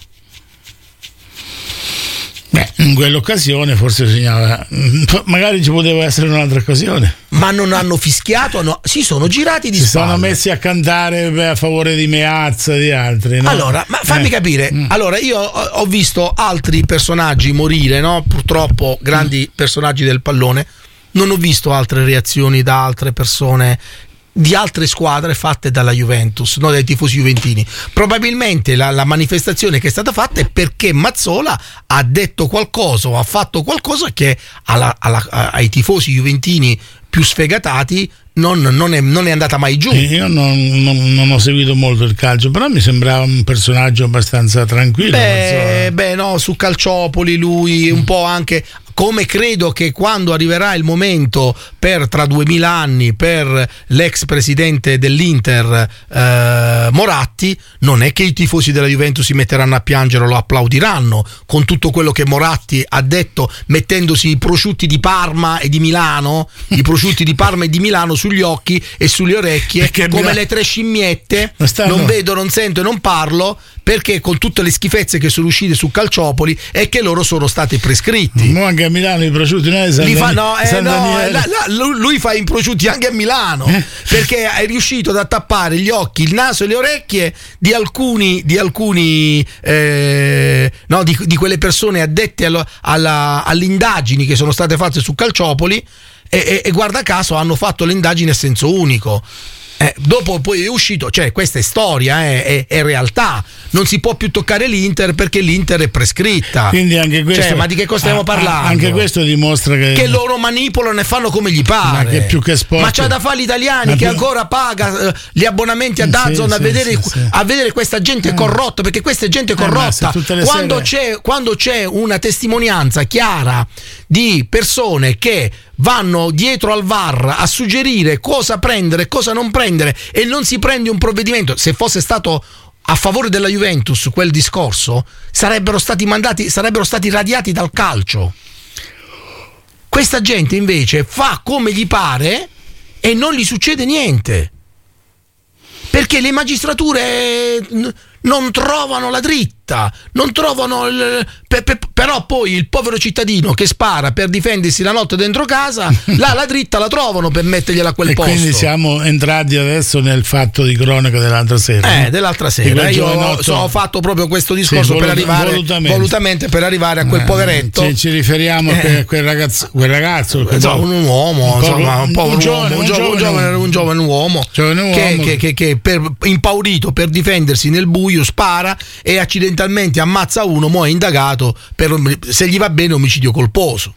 In quell'occasione forse bisognava, magari ci poteva essere un'altra occasione. Ma non hanno fischiato, si sono girati di spalle. Si sono messi a cantare a favore di Meazza, di altri, no? Allora, ma fammi capire. Allora, io ho visto altri personaggi morire, no? Purtroppo grandi personaggi del pallone. Non ho visto altre reazioni da altre persone di altre squadre fatte dalla Juventus, no, dai tifosi juventini. Probabilmente la manifestazione che è stata fatta è perché Mazzola ha detto qualcosa o ha fatto qualcosa che ai tifosi juventini più sfegatati non è andata mai giù. Io non ho seguito molto il calcio, però mi sembrava un personaggio abbastanza tranquillo. No, su Calciopoli lui un po' anche, come credo che quando arriverà il momento tra 2000 anni per l'ex presidente dell'Inter Moratti, non è che i tifosi della Juventus si metteranno a piangere o lo applaudiranno con tutto quello che Moratti ha detto, mettendosi i prosciutti di Parma e di Milano, sugli occhi e sulle orecchie, come le 3 scimmiette. Non vedo, non sento e non parlo, perché con tutte le schifezze che sono uscite su Calciopoli è che loro sono stati prescritti. Ma anche a Milano i prosciutti lui fa i prosciutti anche a Milano, perché è riuscito ad attappare gli occhi, il naso e le orecchie di quelle persone addette alle indagini che sono state fatte su Calciopoli, e guarda caso hanno fatto le indagini a senso unico. Dopo poi è uscito, questa è storia, è realtà. Non si può più toccare l'Inter perché l'Inter è prescritta. Quindi anche questo, ma di che cosa stiamo parlando? Anche questo dimostra che loro manipolano e fanno come gli pare. Ma che più che sport. Ma c'ha da fare gli italiani che ancora paga gli abbonamenti a DAZN a vedere questa gente corrotta, perché questa è gente corrotta. Quando c'è una testimonianza chiara di persone che vanno dietro al VAR a suggerire cosa prendere e cosa non prendere, e non si prende un provvedimento. Se fosse stato a favore della Juventus quel discorso, sarebbero stati radiati dal calcio. Questa gente invece fa come gli pare e non gli succede niente, perché le magistrature non trovano la dritta, non trovano però poi il povero cittadino che spara per difendersi la notte dentro casa, la dritta la trovano per mettergliela a quel posto. Quindi siamo entrati adesso nel fatto di cronaca dell'altra sera. Dell'altra sera. Io ho fatto proprio questo discorso per arrivare volutamente per arrivare a quel poveretto. Ci riferiamo a quel ragazzo un uomo, un giovane uomo che impaurito per difendersi nel buio spara e accidentalmente ammazza uno, mo' è indagato per, se gli va bene, omicidio colposo.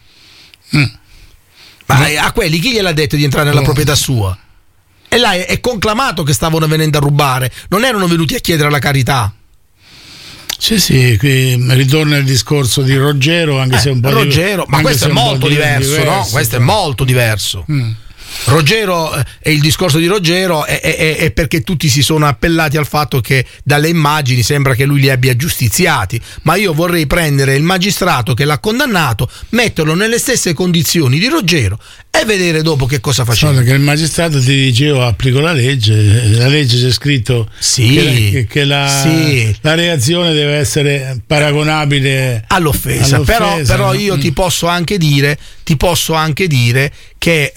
Ma a quelli chi gliel'ha detto di entrare nella proprietà sua? E là è conclamato che stavano venendo a rubare, non erano venuti a chiedere la carità. Sì, qui ritorna il discorso di Ruggero, anche se un po' Ruggero, ma questo è molto diverso, no? Questo è molto diverso. Ruggero, e il discorso di Ruggero è perché tutti si sono appellati al fatto che dalle immagini sembra che lui li abbia giustiziati, ma io vorrei prendere il magistrato che l'ha condannato, metterlo nelle stesse condizioni di Ruggero e vedere dopo che cosa faceva. Che il magistrato ti diceva applico la legge c'è scritto che la reazione deve essere paragonabile all'offesa. Però io ti posso anche dire che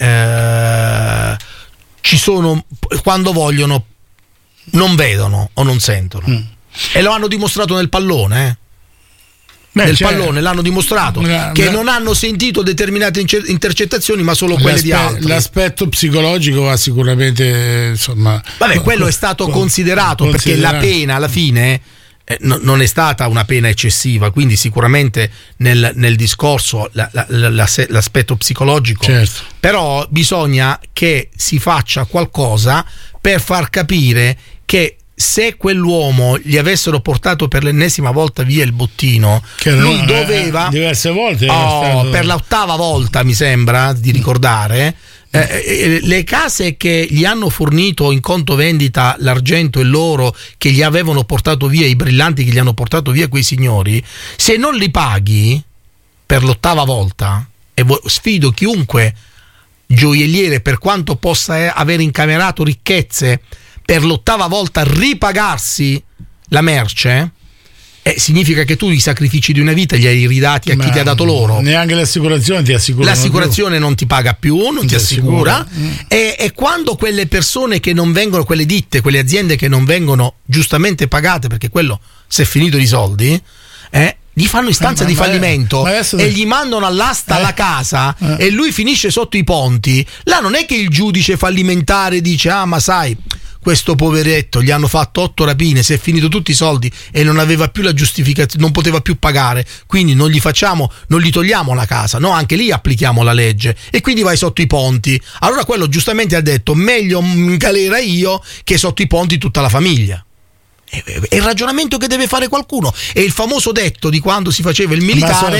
ci sono, quando vogliono non vedono o non sentono, e lo hanno dimostrato nel pallone, pallone l'hanno dimostrato che non hanno sentito determinate intercettazioni, ma solo quelle di altri. L'aspetto psicologico va sicuramente, insomma, quello è stato considerato perché la pena alla fine non è stata una pena eccessiva, quindi sicuramente nel discorso l'aspetto psicologico, certo. Però bisogna che si faccia qualcosa per far capire che se quell'uomo gli avessero portato per l'ennesima volta via il bottino, che lui doveva diverse volte per l'ottava volta mi sembra di ricordare, le case che gli hanno fornito in conto vendita l'argento e l'oro che gli avevano portato via, i brillanti che gli hanno portato via quei signori, se non li paghi per l'ottava volta, e sfido chiunque gioielliere, per quanto possa aver incamerato ricchezze, per l'ottava volta ripagarsi la merce, significa che tu i sacrifici di una vita li hai ridati a chi ti ha dato l'oro. Neanche l'assicurazione ti assicura. L'assicurazione non ti paga più, non ti assicura. E quando quelle persone che non vengono, quelle ditte, quelle aziende che non vengono giustamente pagate, perché quello si è finito di soldi, gli fanno istanza di fallimento e gli mandano all'asta la casa e lui finisce sotto i ponti, là non è che il giudice fallimentare dice ma sai, questo poveretto gli hanno fatto 8 rapine, si è finito tutti i soldi e non aveva più la giustificazione, non poteva più pagare, quindi non gli togliamo la casa, no, anche lì applichiamo la legge e quindi vai sotto i ponti. Allora quello giustamente ha detto meglio in galera io che sotto i ponti tutta la famiglia. È il ragionamento che deve fare qualcuno. È il famoso detto di quando si faceva il militare,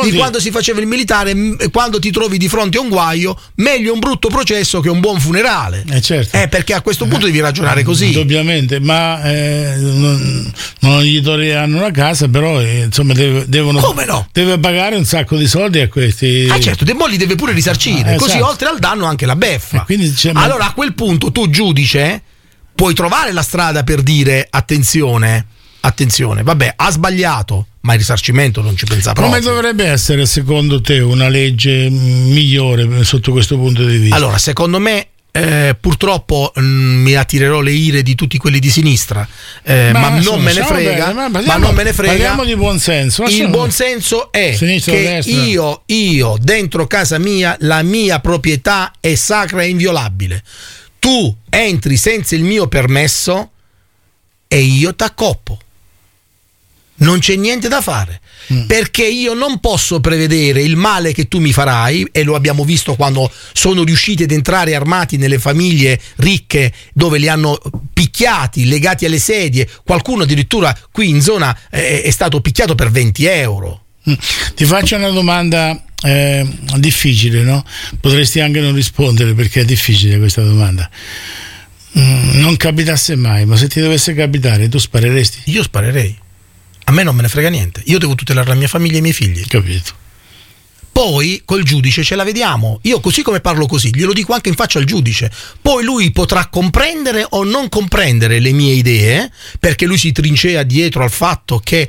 quando ti trovi di fronte a un guaio, meglio un brutto processo che un buon funerale. Certo. Perché a questo punto devi ragionare così. Ovviamente, ma non gli toglieranno la casa, però insomma devono. Come no? Deve pagare un sacco di soldi a questi. Certo, De Molli deve pure risarcire, così esatto. Oltre al danno anche la beffa. Allora a quel punto tu, giudice, puoi trovare la strada per dire attenzione, vabbè, ha sbagliato, ma il risarcimento non ci pensa proprio. Come dovrebbe essere secondo te una legge migliore sotto questo punto di vista? Allora, secondo me purtroppo mi attirerò le ire di tutti quelli di sinistra, ma non me ne frega. Parliamo di buon senso. Il buon senso è sinistra che io dentro casa mia, la mia proprietà è sacra e inviolabile. Tu entri senza il mio permesso e io t'accoppo. Non c'è niente da fare, perché io non posso prevedere il male che tu mi farai, e lo abbiamo visto quando sono riusciti ad entrare armati nelle famiglie ricche dove li hanno picchiati, legati alle sedie. Qualcuno addirittura qui in zona è stato picchiato per 20 euro. Ti faccio una domanda difficile, no? Potresti anche non rispondere perché è difficile questa domanda. Non capitasse mai, ma se ti dovesse capitare, tu spareresti? Io sparerei. A me non me ne frega niente. Io devo tutelare la mia famiglia e i miei figli. Capito. Poi col giudice ce la vediamo. Io così come parlo così, glielo dico anche in faccia al giudice. Poi lui potrà comprendere o non comprendere le mie idee, perché lui si trincea dietro al fatto che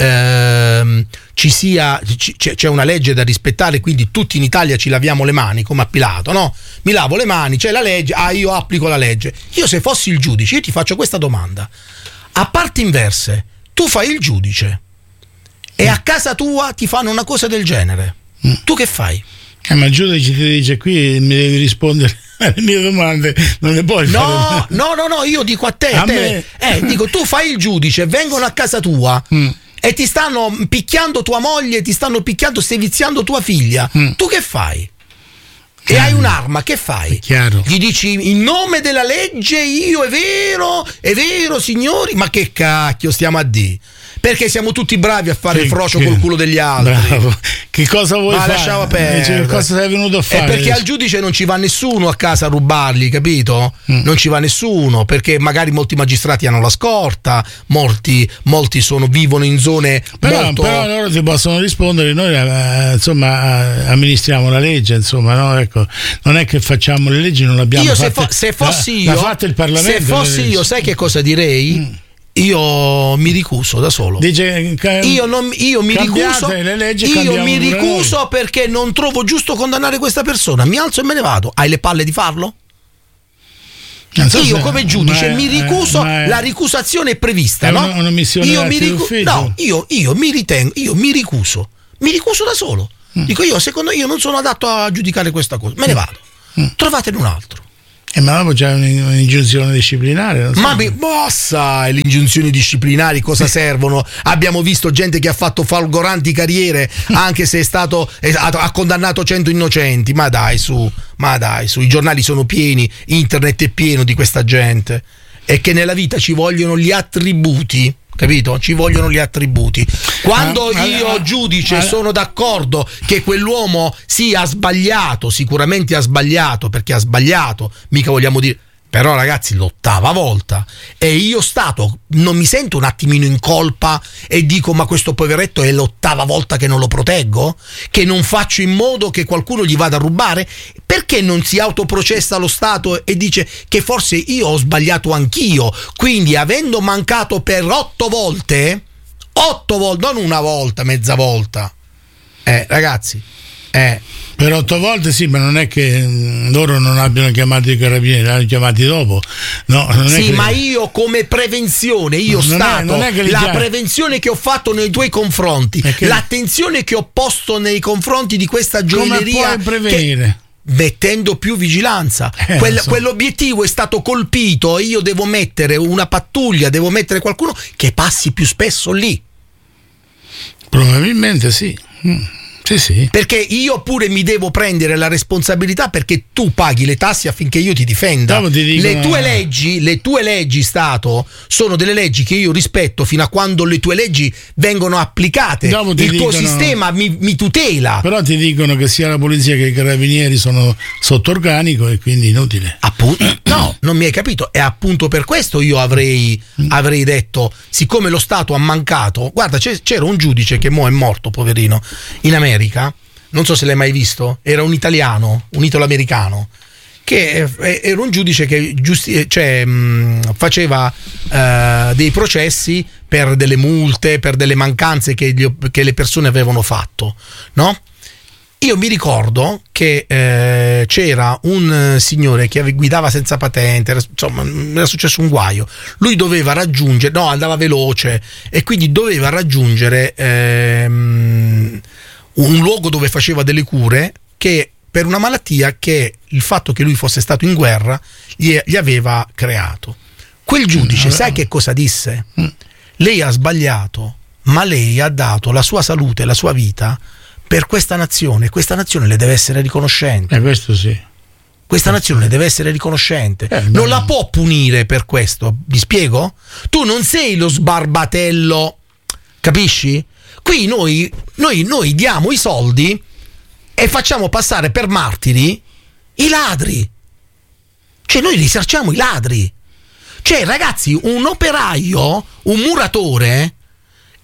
c'è una legge da rispettare, quindi tutti in Italia ci laviamo le mani come a Pilato, no? Mi lavo le mani, c'è la legge, io applico la legge. Io se fossi il giudice, io ti faccio questa domanda. A parti inverse, tu fai il giudice e a casa tua ti fanno una cosa del genere. Tu che fai? Ma il giudice ti dice: qui mi devi rispondere alle mie domande, non le puoi fare. No, io dico a te, dico, tu fai il giudice, vengono a casa tua e ti stanno picchiando tua moglie, ti stanno picchiando, seviziando tua figlia. Tu che fai? E hai un'arma, che fai? Chiaro. Gli dici: in nome della legge io è vero signori, ma che cacchio stiamo a dire? Perché siamo tutti bravi a fare il frocio col culo degli altri. Bravo. Che cosa vuoi fare? Lasciamo perdere. Cosa sei venuto a fare? Perché al giudice non ci va nessuno a casa a rubarli, capito? Non ci va nessuno, perché magari molti magistrati hanno la scorta, molti vivono in zone però loro ti possono rispondere: noi amministriamo la legge, insomma, no? Ecco, non è che facciamo le leggi, non l'abbiamo fatte. Se fossi io, l'ha fatto il Parlamento. Se fossi io, sai che cosa direi? Io mi ricuso da solo. Io mi ricuso perché non trovo giusto condannare questa persona. Mi alzo e me ne vado. Hai le palle di farlo? Io come giudice mi ricuso, la ricusazione è prevista, no? Una missione io mi ricuso da solo. Dico secondo io non sono adatto a giudicare questa cosa. Me ne vado. Trovatene un altro. Ma dopo c'è un'ingiunzione disciplinare, non so. Sai, le ingiunzioni disciplinari cosa servono? Abbiamo visto gente che ha fatto folgoranti carriere anche se ha condannato 100 innocenti. Ma dai su, i giornali sono pieni, internet è pieno di questa gente. E che nella vita ci vogliono gli attributi, capito? Ci vogliono gli attributi. Quando io giudice sono d'accordo che quell'uomo ha sbagliato, sicuramente ha sbagliato, perché ha sbagliato, mica vogliamo dire, però ragazzi, l'8ª volta, e io non mi sento un attimino in colpa e dico: ma questo poveretto è l'8ª volta che non lo proteggo, che non faccio in modo che qualcuno gli vada a rubare? Perché non si autoprocessa lo Stato e dice che forse io ho sbagliato anch'io, quindi avendo mancato per 8 volte, non una volta, mezza volta, ragazzi, per 8 volte sì, ma non è che loro non abbiano chiamato i carabinieri, l'hanno chiamati dopo. No, non sì, è che... ma io come prevenzione, la prevenzione che ho fatto nei tuoi confronti, l'attenzione che ho posto nei confronti di questa gioielleria, come puoi prevenire? Mettendo più vigilanza. Quell'obiettivo è stato colpito e io devo mettere una pattuglia, devo mettere qualcuno che passi più spesso lì. Probabilmente sì. Sì. Perché io pure mi devo prendere la responsabilità, perché tu paghi le tasse affinché io ti difenda. Le tue leggi, Stato, sono delle leggi che io rispetto fino a quando le tue leggi vengono applicate. Tuo sistema mi tutela. Però ti dicono che sia la polizia che i carabinieri sono sotto organico e quindi inutile. No, non mi hai capito. E appunto per questo io avrei detto, siccome lo Stato ha mancato. Guarda, c'era un giudice che mo' è morto, poverino, in America. Non so se l'hai mai visto. Era un italiano, un italo-americano, che era un giudice che faceva dei processi per delle multe, per delle mancanze che le persone avevano fatto, no? Io mi ricordo che c'era un signore che guidava senza patente, insomma era successo un guaio. Lui doveva raggiungere, andava veloce e quindi doveva raggiungere un luogo dove faceva delle cure, che per una malattia che il fatto che lui fosse stato in guerra gli aveva creato. Quel giudice, sai che cosa disse? Lei ha sbagliato, ma lei ha dato la sua salute, la sua vita per questa nazione le deve essere riconoscente. Questo sì. Questa nazione deve essere riconoscente, non la può punire per questo. Vi spiego? Tu non sei lo sbarbatello, capisci? Qui noi diamo i soldi e facciamo passare per martiri i ladri. Cioè noi risarciamo i ladri. Cioè ragazzi, un operaio, un muratore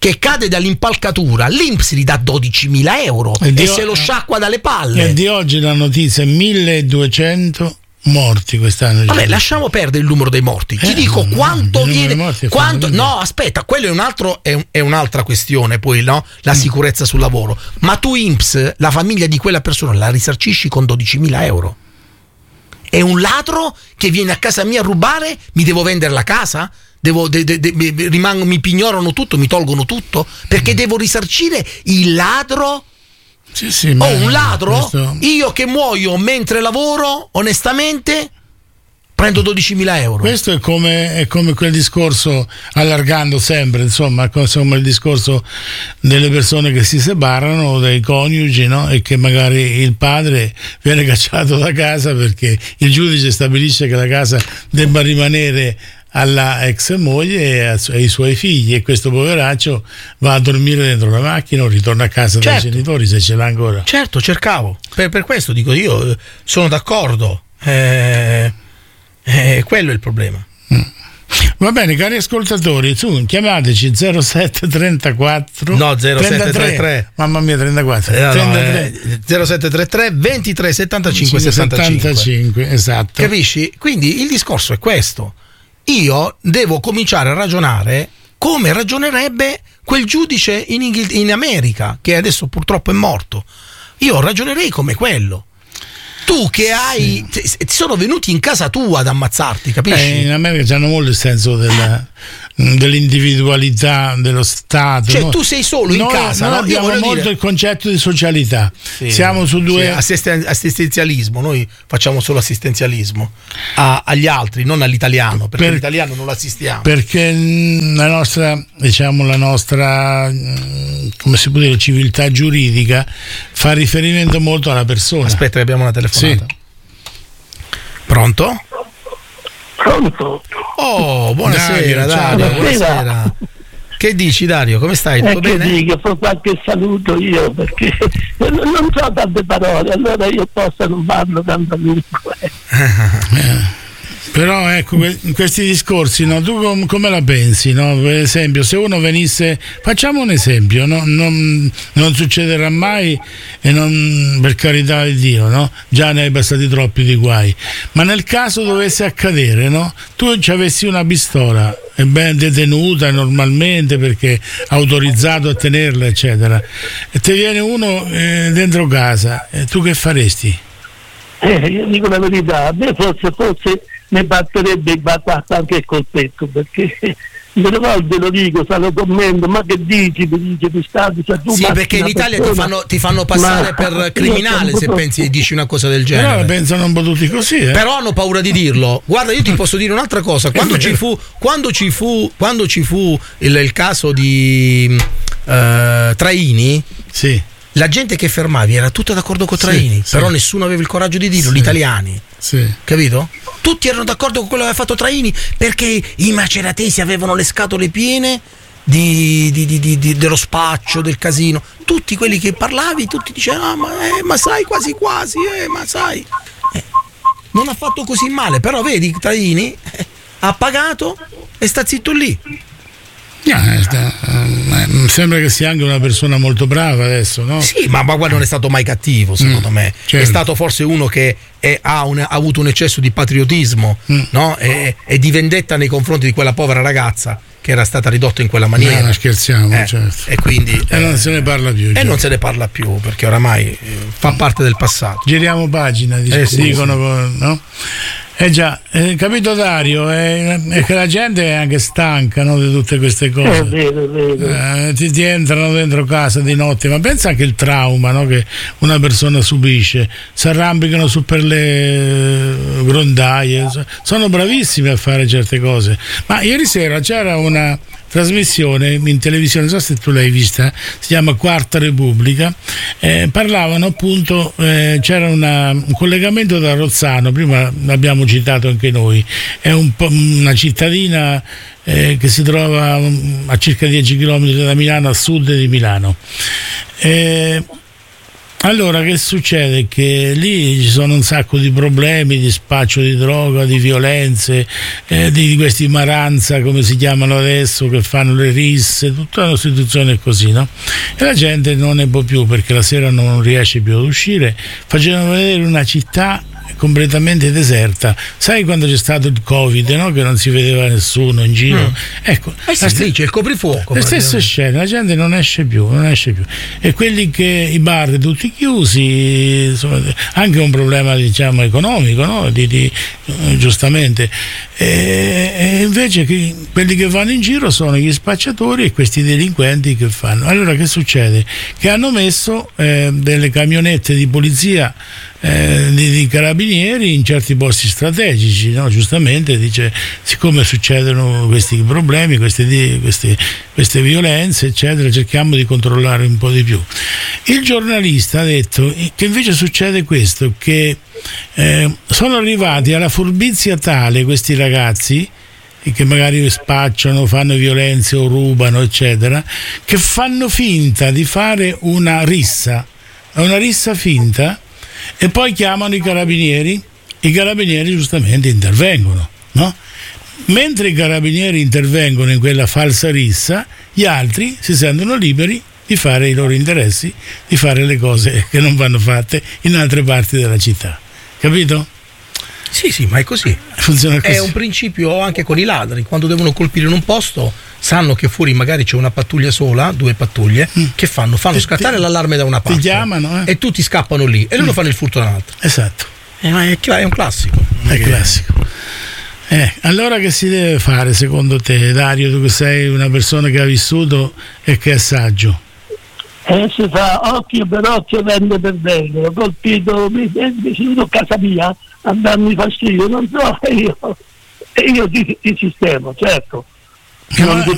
che cade dall'impalcatura, l'INPS gli dà 12.000 euro e se lo sciacqua dalle palle. E di oggi la notizia: 1.200 morti quest'anno. Vabbè, lasciamo perdere il numero dei morti. Ti dico quanto viene. No, aspetta, quello è un'altra questione, poi, no? La sicurezza sul lavoro. Ma tu INPS, la famiglia di quella persona, la risarcisci con 12.000 euro. È un ladro che viene a casa mia a rubare, mi devo vendere la casa? Mi pignorano tutto, mi tolgono tutto? Perché devo risarcire il ladro? Sì, un ladro? Io che muoio mentre lavoro, onestamente, prendo 12.000 euro. Questo è come quel discorso, allargando sempre, insomma, il discorso delle persone che si separano, dei coniugi, no? E che magari il padre viene cacciato da casa perché il giudice stabilisce che la casa debba rimanere alla ex moglie e ai suoi figli, e questo poveraccio va a dormire dentro la macchina o ritorna a casa dai genitori, se ce l'ha ancora. Certo, cercavo, per questo dico, io sono d'accordo, quello è il problema. Va bene, cari ascoltatori, chiamateci 0734 no 0733 mamma mia 34 0733 23 75 75, esatto. Capisci? Quindi il discorso è questo: io devo cominciare a ragionare come ragionerebbe quel giudice in America, che adesso purtroppo è morto. Io ragionerei come quello. Tu che hai ti sono venuti in casa tua ad ammazzarti, capisci? In America hanno molto il senso dell'individualità dello Stato. Cioè, tu sei solo in casa, noi abbiamo molto il concetto di socialità. Sì, siamo su due assistenzialismo, noi facciamo solo assistenzialismo agli altri, non all'italiano, perché l'italiano non lo assistiamo. Perché la nostra come si può dire, civiltà giuridica fa riferimento molto alla persona. Aspetta che abbiamo una telefonata. Sì. Pronto? Pronto? Oh, buonasera Dario, buonasera. Che dici, Dario? Come stai? Tutto bene? Dico, fa qualche saluto io, perché non so tante parole, allora io posso non farlo tanto lungo. Però ecco, questi discorsi, no? Tu come la pensi, no? Per esempio, se uno venisse, facciamo un esempio, no? Non succederà mai, e non, per carità di Dio, no? Già ne hai passati troppi di guai, ma nel caso dovesse accadere, no? Tu ci avessi una pistola è ben detenuta normalmente perché autorizzato a tenerla, eccetera, e ti viene uno dentro casa, e tu che faresti? Io dico la verità, a me forse ne batterebbe anche il colpetto, perché delle volte lo dico, stanno commento, ma che dici, mi dice sì, perché in Italia ti fanno passare per criminale se pensi e dici una cosa del genere. Però la pensano un po' tutti così, però hanno paura di dirlo. Guarda, io ti posso dire un'altra cosa: quando ci fu il caso di Traini, sì, la gente che fermavi era tutta d'accordo con Traini, però nessuno aveva il coraggio di dirlo, gli italiani. Sì. Capito? Tutti erano d'accordo con quello che aveva fatto Traini, perché i maceratesi avevano le scatole piene dello spaccio, del casino. Tutti quelli che parlavi, tutti dicevano: ma sai, quasi ma sai, non ha fatto così male. Però vedi, Traini ha pagato e sta zitto lì. Sembra che sia anche una persona molto brava adesso, no? Sì, ma guarda, non è stato mai cattivo, secondo me. Certo. È stato forse uno che ha avuto un eccesso di patriottismo, no? E di vendetta nei confronti di quella povera ragazza che era stata ridotta in quella maniera. No, scherziamo, certo. E quindi non se ne parla più. Non se ne parla più, perché oramai fa parte del passato. Giriamo pagina, dicono, no? Già, capito Dario, è che la gente è anche stanca, no, di tutte queste cose. È vero. Ti entrano dentro casa di notte, ma pensa anche il trauma, no, che una persona subisce, si arrampicano su per le grondaie, sono bravissimi a fare certe cose. Ma ieri sera c'era una trasmissione in televisione, non so se tu l'hai vista, si chiama Quarta Repubblica, parlavano appunto, c'era un collegamento da Rozzano, prima l'abbiamo citato anche noi, è una cittadina che si trova a circa 10 km da Milano, a sud di Milano. Allora, che succede? Che lì ci sono un sacco di problemi di spaccio di droga, di violenze, di questi maranza, come si chiamano adesso, che fanno le risse, tutta una situazione così, no? E la gente non ne può più, perché la sera non riesce più ad uscire. Facevano vedere una città completamente deserta. Sai quando c'è stato il Covid, no? Che non si vedeva nessuno in giro? Ecco, sì, c'è il coprifuoco. Le stesse scene, la gente non esce più. E quelli che i bar tutti chiusi, insomma, anche un problema, diciamo, economico, no? Giustamente. E invece quelli che vanno in giro sono gli spacciatori e questi delinquenti che fanno. Allora che succede? Che hanno messo delle camionette di polizia, di carabinieri in certi posti strategici, no? Giustamente dice, siccome succedono questi problemi, queste violenze eccetera, cerchiamo di controllare un po' di più. Il giornalista ha detto che invece succede questo, che sono arrivati alla furbizia tale questi ragazzi, che magari spacciano, fanno violenze o rubano eccetera, che fanno finta di fare una rissa finta, e poi chiamano i carabinieri giustamente intervengono, no? Mentre i carabinieri intervengono in quella falsa rissa, gli altri si sentono liberi di fare i loro interessi, di fare le cose che non vanno fatte in altre parti della città, capito? Sì, ma è così. Funziona così. È un principio anche con i ladri, quando devono colpire in un posto, sanno che fuori magari c'è una pattuglia sola, 2 pattuglie, che fanno scattare l'allarme da una parte, ti chiamano, e tutti scappano lì e loro fanno il furto dall'altra. Esatto. Ma è un classico. Classico. Allora che si deve fare secondo te, Dario, tu che sei una persona che ha vissuto e che è saggio? Si fa occhio per occhio, dente per dente. Ho colpito vicino a casa mia a darmi fastidio, non so, io ti sistemo, certo. Non ti